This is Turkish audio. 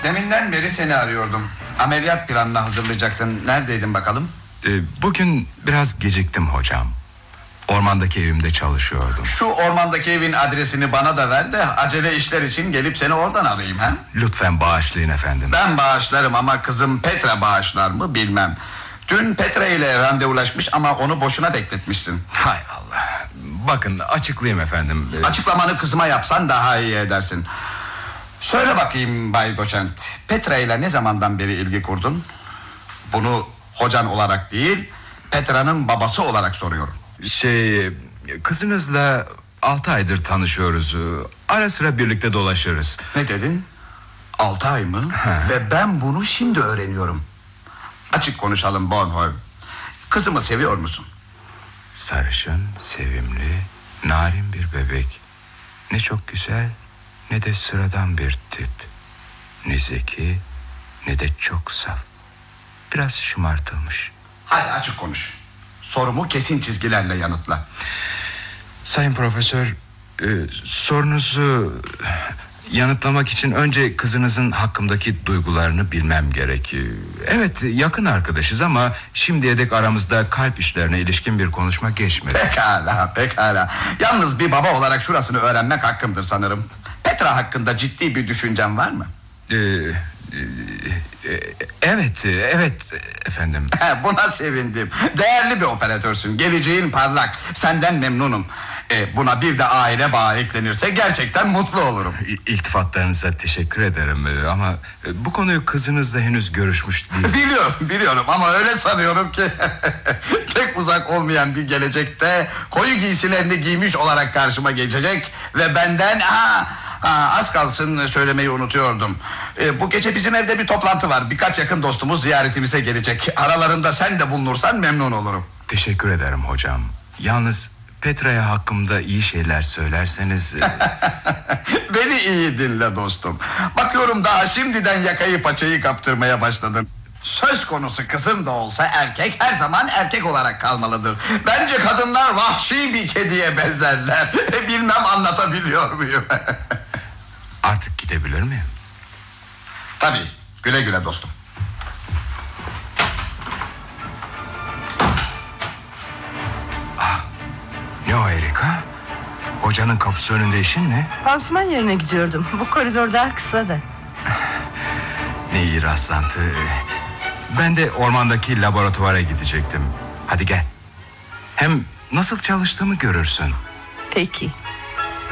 Deminden beri seni arıyordum. Ameliyat planını hazırlayacaktın. Neredeydin bakalım? Bugün biraz geciktim hocam. Ormandaki evimde çalışıyordum. Şu ormandaki evin adresini bana da ver de acele işler için gelip seni oradan arayayım ha? Lütfen bağışlayın efendim. Ben bağışlarım ama kızım Petra bağışlar mı bilmem. Dün Petra ile randevulaşmış ama onu boşuna bekletmişsin. Hay Allah. Bakın açıklayayım efendim. Açıklamanı kızıma yapsan daha iyi edersin. Söyle bakayım Bay Doçent, Petra ile ne zamandan beri ilgi kurdun? Bunu hocan olarak değil, Petra'nın babası olarak soruyorum. Kızınızla 6 aydır tanışıyoruz. Ara sıra birlikte dolaşırız. Ne dedin? 6 ay mı? Ve ben bunu şimdi öğreniyorum. Açık konuşalım Bornholm. Kızımı seviyor musun? Sarışın, sevimli, narin bir bebek. Ne çok güzel, ne de sıradan bir tip. Ne zeki, ne de çok saf. Biraz şımartılmış. Hadi açık konuş. Sorumu kesin çizgilerle yanıtla. Sayın Profesör, sorunuzu yanıtlamak için önce kızınızın hakkımdaki duygularını bilmem gerek. Evet, yakın arkadaşız ama şimdiye dek aramızda kalp işlerine ilişkin bir konuşma geçmedi. Pekala. Yalnız bir baba olarak şurasını öğrenmek hakkımdır sanırım. Petra hakkında ciddi bir düşüncen var mı? Evet efendim. Buna sevindim. Değerli bir operatörsün. Geleceğin parlak. Senden memnunum. Buna bir de aile bağı eklenirse gerçekten mutlu olurum. İltifatlarınıza teşekkür ederim ama bu konuyu kızınızla henüz görüşmüş değil. Biliyorum ama öyle sanıyorum ki pek uzak olmayan bir gelecekte koyu giysilerini giymiş olarak karşıma geçecek ve benden az kalsın söylemeyi unutuyordum. Bu gece bizim evde bir toplantı var. Birkaç yakın dostumuz ziyaretimize gelecek. Aralarında sen de bulunursan memnun olurum. Teşekkür ederim hocam. Yalnız Petra'ya hakkımda iyi şeyler söylerseniz... Beni iyi dinle dostum. Bakıyorum daha şimdiden yakayı paçayı kaptırmaya başladın. Söz konusu kızım da olsa erkek her zaman erkek olarak kalmalıdır. Bence kadınlar vahşi bir kediye benzerler. Bilmem anlatabiliyor muyum? Artık gidebilir miyim? Tabii, güle güle dostum. Ne o Erika? Hocanın kapısı önünde işin ne? Pansuman yerine gidiyordum. Bu koridor daha kısa da. Ne iyi rastlantı. Ben de ormandaki laboratuvara gidecektim. Hadi gel. Hem nasıl çalıştığımı görürsün. Peki.